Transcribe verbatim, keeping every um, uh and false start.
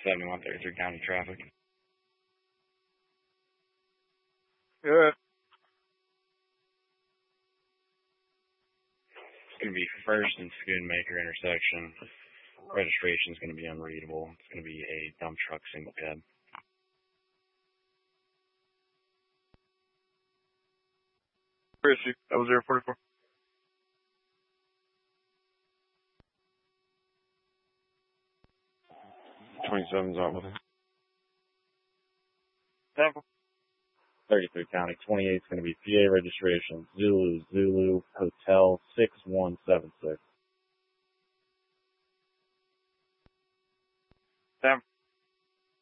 seventy-one thirty-three County traffic. Good. It's going to be First and Schoonmaker intersection. Registration is going to be unreadable. It's going to be a dump truck single cab. Where is she? That was zero forty-four. twenty-seven's out with it. Temple. thirty-three County. twenty-eight's going to be P A registration. Zulu, Zulu, Hotel six one seven six. Temple.